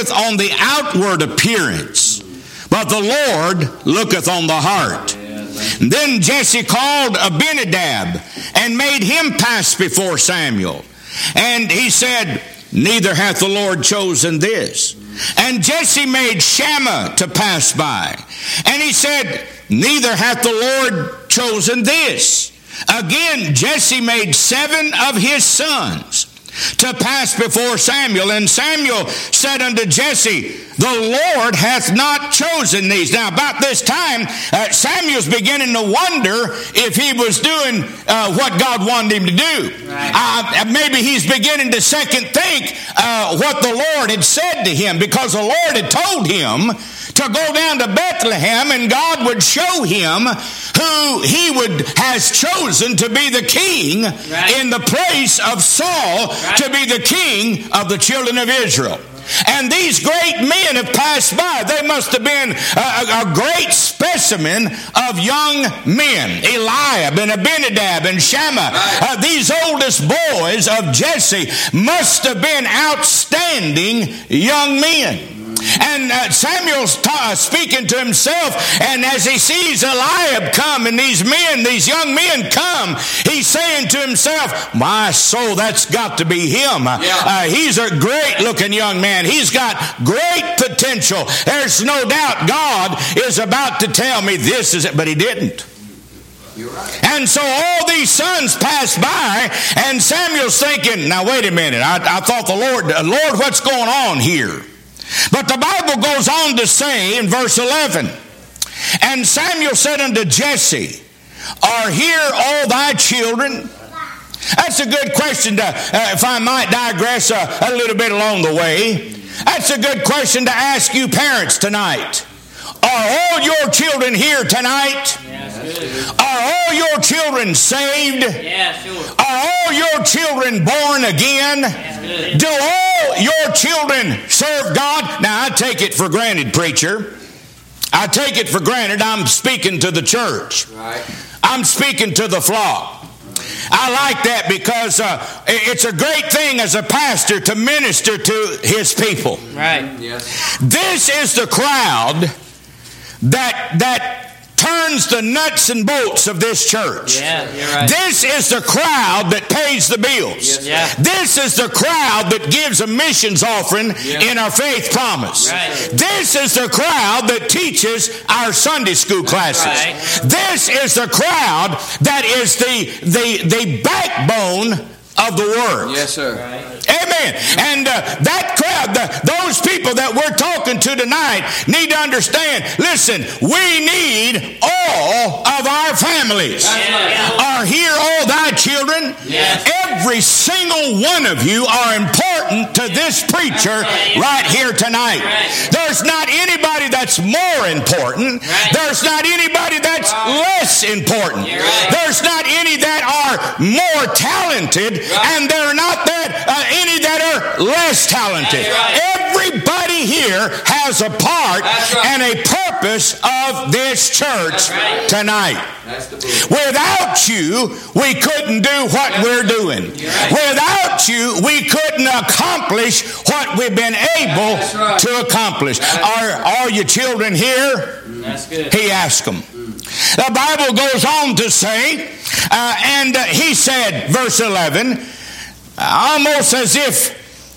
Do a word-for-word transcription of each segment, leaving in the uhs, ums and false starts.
looketh on the outward appearance, but the Lord looketh on the heart. And then Jesse called Abinadab and made him pass before Samuel. And he said, neither hath the Lord chosen this. And Jesse made Shammah to pass by. And he said, neither hath the Lord chosen this. Again, Jesse made seven of his sons to pass before Samuel. And Samuel said unto Jesse, the Lord hath not chosen these. Now, about this time, uh, Samuel's beginning to wonder if he was doing uh, what God wanted him to do. Right. Uh, maybe he's beginning to second think uh, what the Lord had said to him, because the Lord had told him to go down to Bethlehem and God would show him who he would has chosen to be the king, right, in the place of Saul, right, to be the king of the children of Israel. And these great men have passed by. They must have been a, a great specimen of young men. Eliab and Abinadab and Shammah. Uh, these oldest boys of Jesse must have been outstanding young men. And uh, Samuel's ta- speaking to himself, and as he sees Eliab come and these men, these young men come, he's saying to himself, my soul, that's got to be him. Yeah. Uh, he's a great looking young man. He's got great potential. There's no doubt God is about to tell me this is it, but he didn't. You're right. And so all these sons passed by, and Samuel's thinking, now wait a minute, I, I thought the Lord, Lord, what's going on here? But the Bible goes on to say in verse eleven, and Samuel said unto Jesse, are here all thy children? That's a good question to, uh, if I might digress a, a little bit along the way. That's a good question to ask you parents tonight. Are all your children here tonight? Yes, are all your children saved? Yes, sure. Are all your children born again? Yes, do all your children serve God? Now, I take it for granted, preacher. I take it for granted I'm speaking to the church. Right. I'm speaking to the flock. I like that because uh, it's a great thing as a pastor to minister to his people. Right. Yes. This is the crowd that that turns the nuts and bolts of this church. Yeah, you're right. This is the crowd that pays the bills. Yeah. This is the crowd that gives a missions offering, yeah, in our faith promise. Right. This is the crowd that teaches our Sunday school classes. Right. This is the crowd that is the the the backbone of the Word. Yes, sir. Right. Amen. And uh, that crowd, the, those people that we're talking to tonight need to understand, listen, we need all of our families. Yeah. Are here all thy children? Yes. Every single one of you are important to this preacher right here tonight. Right. There's not anybody that's more important. Right. There's not anybody that's less important. Right. There's not any that are more talented. Right. And there are not that uh, any that are less talented. Right. Everybody here has a part, right, and a purpose of this church, right, tonight. Without you, we couldn't do what right, we're doing. Right. Without you, we couldn't accomplish what we've been able right, to accomplish. Right. Are, are your children here? That's good. He asked them. The Bible goes on to say, uh, and uh, he said, verse eleven, almost as if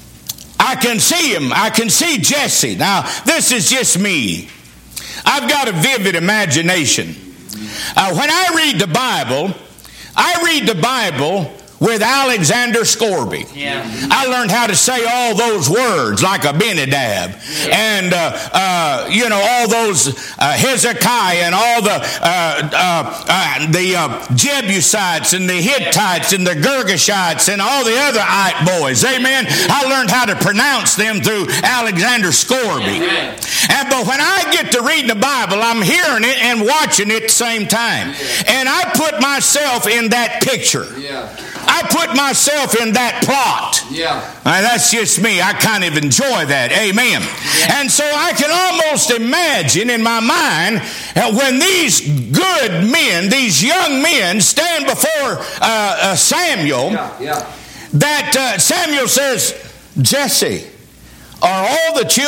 I can see him. I can see Jesse. Now, this is just me. I've got a vivid imagination. Uh, when I read the Bible, I read the Bible with Alexander Scourby. Yeah. I learned how to say all those words like Abinadab, yeah, and uh, uh, you know, all those uh, Hezekiah and all the uh, uh, uh, the uh, Jebusites and the Hittites and the Girgashites and all the other Ite boys. Amen. I learned how to pronounce them through Alexander Scourby. Yeah. And but when I get to reading the Bible, I'm hearing it and watching it at the same time, yeah, and I put myself in that picture. Yeah. I put myself in that plot. Yeah. Now, that's just me. I kind of enjoy that. Amen. Yeah. And so I can almost imagine in my mind uh, when these good men, these young men stand before uh, uh, Samuel, yeah, yeah, that uh, Samuel says, Jesse, are all the children